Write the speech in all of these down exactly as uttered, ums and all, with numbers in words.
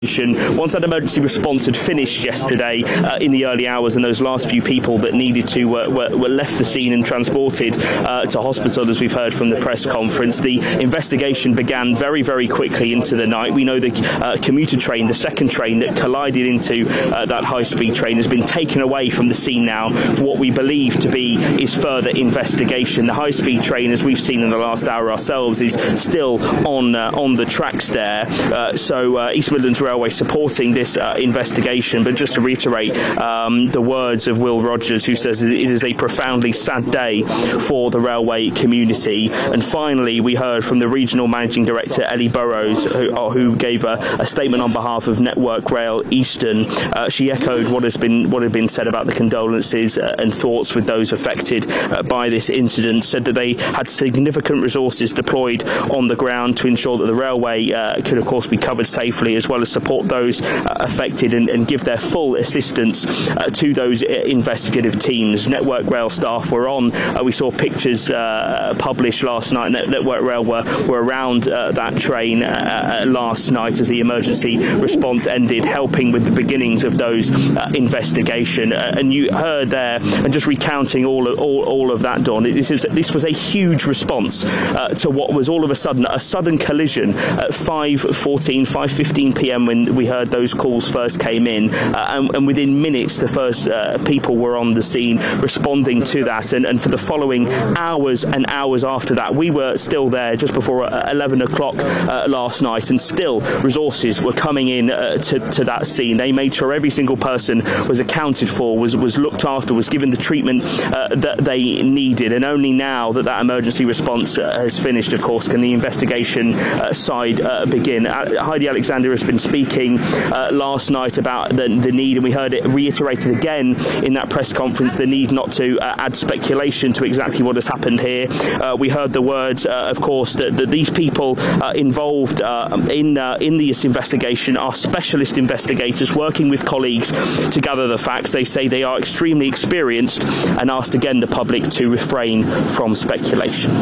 Once that emergency response had finished yesterday uh, in the early hours, and those last few people that needed to uh, were, were left the scene and transported uh, to hospital, as we've heard from the press conference, the investigation began very, very quickly into the night. We know the uh, commuter train, the second train that collided into uh, that high-speed train, has been taken away from the scene now for what we believe to be is further investigation. The high-speed train, as we've seen in the last hour ourselves, is still on uh, on the tracks there. Uh, so uh, East Midlands Railway supporting this uh, investigation, but just to reiterate um, the words of Will Rogers, who says it is a profoundly sad day for the railway community. And finally, we heard from the Regional Managing Director Ellie Burrows, who, uh, who gave a, a statement on behalf of Network Rail Eastern. Uh, she echoed what has been what had been said about the condolences uh, and thoughts with those affected uh, by this incident. Said that they had significant resources deployed on the ground to ensure that the railway uh, could, of course, be covered safely, as well as support those uh, affected and, and give their full assistance uh, to those investigative teams. Network Rail staff were on. Uh, we saw pictures uh, published last night. Net- Network Rail were, were around uh, that train uh, last night as the emergency response ended, helping with the beginnings of those uh, investigation. Uh, and you heard there, and just recounting all of, all, all of that, Dawn, this, is, this was a huge response uh, to what was all of a sudden a sudden collision at five fourteen, five fifteen p.m. when we heard those calls first came in, uh, and, and within minutes the first uh, people were on the scene responding to that, and, and for the following hours and hours after that, we were still there just before uh, eleven o'clock uh, last night, and still resources were coming in uh, to, to that scene. They made sure every single person was accounted for, was, was looked after, was given the treatment uh, that they needed, and only now that that emergency response uh, has finished, of course, can the investigation uh, side uh, begin. Uh, Heidi Alexander has been speaking uh, last night about the, the need, and we heard it reiterated again in that press conference, the need not to uh, add speculation to exactly what has happened here. Uh, we heard the words, uh, of course, that, that these people uh, involved uh, in uh, in this investigation are specialist investigators working with colleagues to gather the facts. They say they are extremely experienced, and asked again the public to refrain from speculation.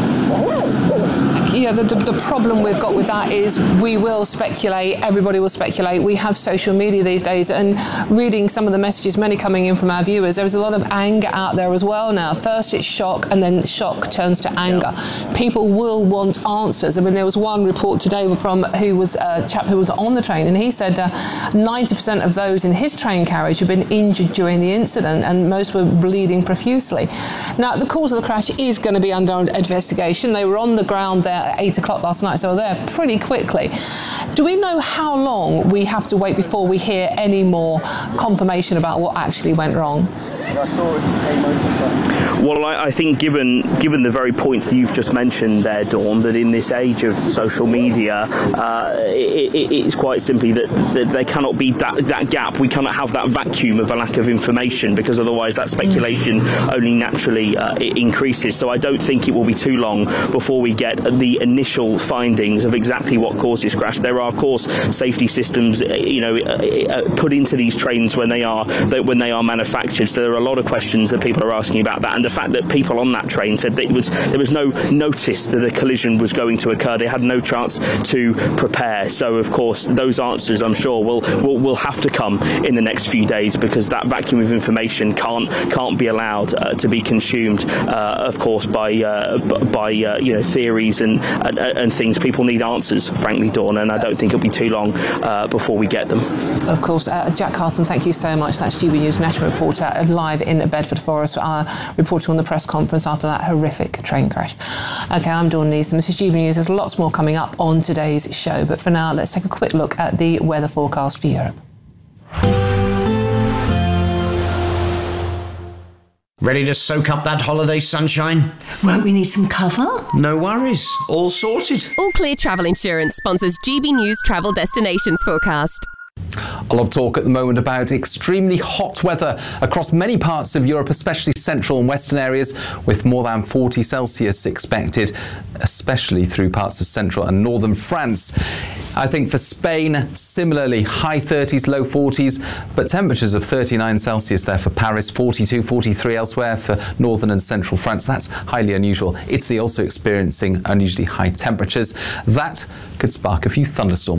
Yeah, the, the, the problem we've got with that is we will speculate, everybody will speculate. We have social media these days, and reading some of the messages, many coming in from our viewers, there is a lot of anger out there as well now. First it's shock, and then shock turns to anger. Yeah. People will want answers. I mean, there was one report today from who was a chap who was on the train, and he said uh, ninety percent of those in his train carriage had been injured during the incident, and most were bleeding profusely. Now, the cause of the crash is going to be under investigation. They were on the ground there at eight o'clock last night, so they're pretty quickly. Do we know how long we have to wait before we hear any more confirmation about what actually went wrong? Well, I, I think given given the very points that you've just mentioned there, Dawn, that in this age of social media, uh, it, it, it's quite simply that, that there cannot be that, that gap. We cannot have that vacuum of a lack of information, because otherwise that speculation only naturally uh, increases. So I don't think it will be too long before we get the initial findings of exactly what caused this crash. There are, of course, safety systems, you know, uh, put into these trains when they are when they are manufactured. So there are a lot of questions that people are asking about that, and the fact that people on that train said that it was there was no notice that a collision was going to occur. They had no chance to prepare. So, of course, those answers, I'm sure, will will, will have to come in the next few days, because that vacuum of information can't can't be allowed uh, to be consumed, uh, of course, by uh, by uh, you know theories and, and and things. People need answers, frankly, Dawn, and I don't think it'll be too long uh, before we get them. Of course, uh, Jack Carson, thank you so much. That's G B News national reporter live in Bedford Forest, uh, reporting on the press conference after that horrific train crash. OK, I'm Dawn Neeson. This is G B News. There's lots more coming up on today's show, but for now, let's take a quick look at the weather forecast for Europe. Ready to soak up that holiday sunshine? Won't we need some cover? No worries. All sorted. All Clear Travel Insurance sponsors G B News Travel Destinations Forecast. A lot of talk at the moment about extremely hot weather across many parts of Europe, especially central and western areas, with more than forty Celsius expected, especially through parts of central and northern France. I think for Spain, similarly, high thirties, low forties, but temperatures of thirty-nine Celsius there for Paris, forty-two, forty-three elsewhere for northern and central France. That's highly unusual. Italy also experiencing unusually high temperatures. That could spark a few thunderstorms.